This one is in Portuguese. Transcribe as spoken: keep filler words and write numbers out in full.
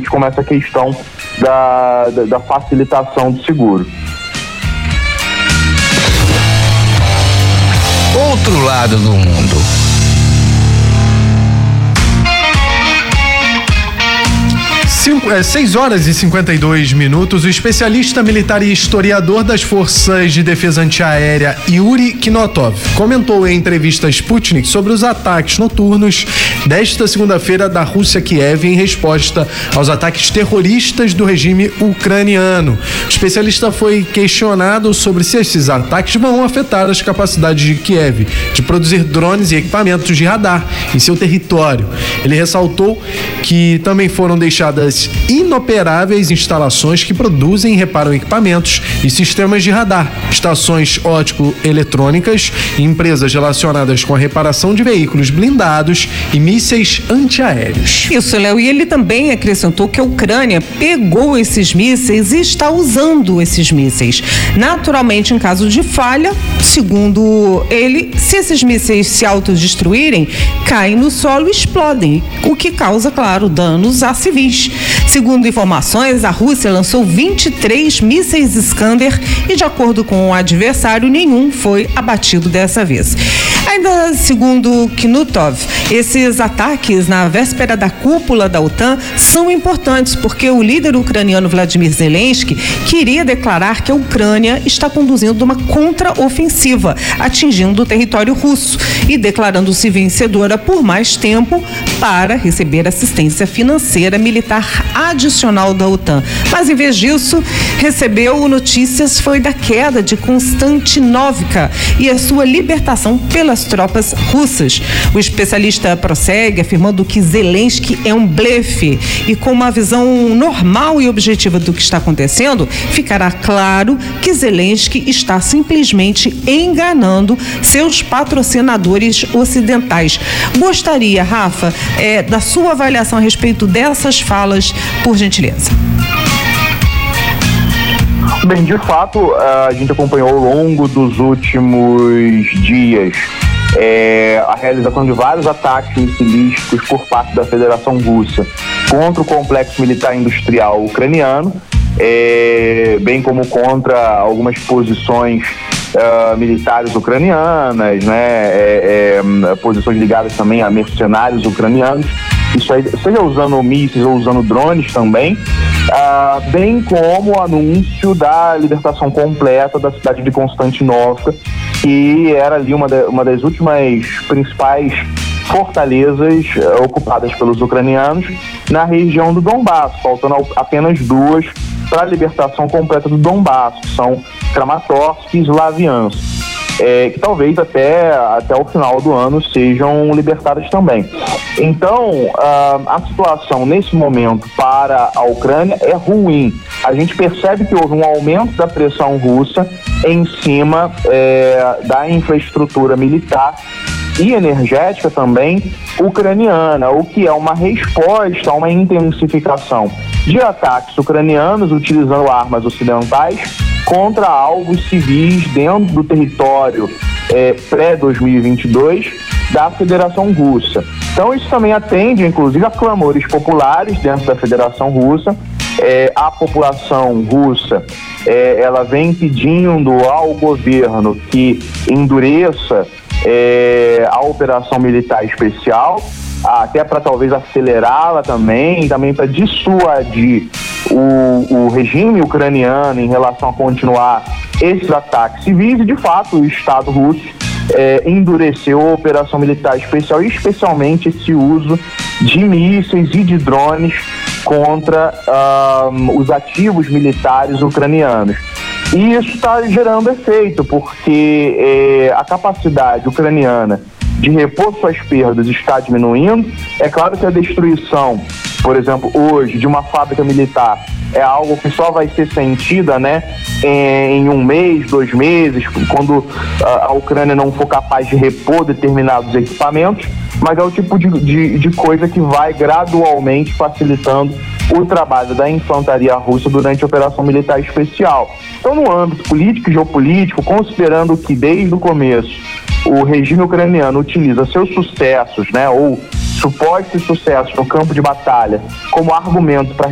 produtos, como essa questão da, da, da facilitação do seguro. Outro lado do mundo. Cinco, é, seis horas e cinquenta e dois minutos, o especialista militar e historiador das Forças de Defesa Antiaérea Yuri Knotov comentou em entrevista à Sputnik sobre os ataques noturnos desta segunda-feira da Rússia a Kiev em resposta aos ataques terroristas do regime ucraniano. O especialista foi questionado sobre se esses ataques vão afetar as capacidades de Kiev de produzir drones e equipamentos de radar em seu território. Ele ressaltou que também foram deixadas inoperáveis instalações que produzem e reparam equipamentos e sistemas de radar, estações ótico-eletrônicas e empresas relacionadas com a reparação de veículos blindados e mísseis antiaéreos. Isso, Léo, e ele também acrescentou que a Ucrânia pegou esses mísseis e está usando esses mísseis. Naturalmente, em caso de falha, segundo ele, se esses mísseis se autodestruírem, caem no solo e explodem, o que causa, claro, danos a civis. Segundo informações, a Rússia lançou vinte e três mísseis Iskander e, de acordo com o adversário, nenhum foi abatido dessa vez. Ainda segundo Knutov, esses ataques na véspera da cúpula da OTAN são importantes porque o líder ucraniano Vladimir Zelensky queria declarar que a Ucrânia está conduzindo uma contraofensiva, atingindo o território russo e declarando-se vencedora por mais tempo para receber assistência financeira militar adicional da OTAN. Mas, em vez disso, recebeu notícias foi da queda de Konstantinovka e a sua libertação pelas tropas russas. O especialista prossegue afirmando que Zelensky é um blefe e com uma visão normal e objetiva do que está acontecendo, ficará claro que Zelensky está simplesmente enganando seus patrocinadores ocidentais. Gostaria, Rafa, é, da sua avaliação a respeito dessas falas, por gentileza. Bem, de fato, a gente acompanhou ao longo dos últimos dias é, a realização de vários ataques missilísticos por parte da Federação Russa contra o complexo militar industrial ucraniano, é, bem como contra algumas posições uh, militares ucranianas, né, é, é, posições ligadas também a mercenários ucranianos, isso aí, seja usando mísseis ou usando drones também, uh, bem como o anúncio da libertação completa da cidade de Konstantinovka, que era ali uma, da, uma das últimas principais fortalezas uh, ocupadas pelos ucranianos na região do Donbass, faltando apenas duas para a libertação completa do Donbass, que são Kramatorsk e Slaviansk, é, que talvez até, até o final do ano sejam libertadas também. Então, uh, a situação nesse momento para a Ucrânia é ruim. A gente percebe que houve um aumento da pressão russa em cima é, da infraestrutura militar e energética também ucraniana, o que é uma resposta a uma intensificação de ataques ucranianos utilizando armas ocidentais contra alvos civis dentro do território é, pré dois mil e vinte e dois da Federação Russa. Então isso também atende, inclusive, a clamores populares dentro da Federação Russa. É, a população russa é, ela vem pedindo ao governo que endureça é, a operação militar especial, até para talvez acelerá-la também, também para dissuadir o, o regime ucraniano em relação a continuar esses ataques civis. E de fato o Estado russo é, endureceu a operação militar especial, e especialmente esse uso de mísseis e de drones contra um, os ativos militares ucranianos. E isso está gerando efeito, porque é, a capacidade ucraniana de repor suas perdas está diminuindo. É claro que a destruição, por exemplo, hoje, de uma fábrica militar é algo que só vai ser sentida, né, em, em um mês, dois meses, quando a, a Ucrânia não for capaz de repor determinados equipamentos, mas é o tipo de, de, de coisa que vai gradualmente facilitando o trabalho da infantaria russa durante a operação militar especial. Então, no âmbito político e geopolítico, considerando que desde o começo o regime ucraniano utiliza seus sucessos, né, ou supostos sucessos no campo de batalha como argumento para